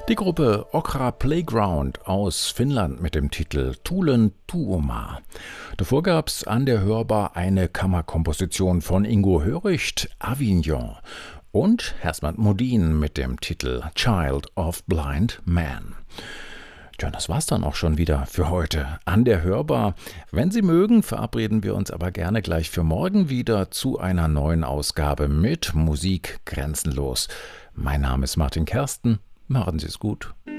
Die Gruppe Okra Playground aus Finnland mit dem Titel Tulen Tuoma. Davor gab's an der Hörbar eine Kammerkomposition von Ingo Höricht, Avignon. Und Hersman Modin mit dem Titel Child of Blind Man. Tja, das war's dann auch schon wieder für heute an der Hörbar. Wenn Sie mögen, verabreden wir uns aber gerne gleich für morgen wieder zu einer neuen Ausgabe mit Musik grenzenlos. Mein Name ist Martin Kersten. Machen Sie es gut.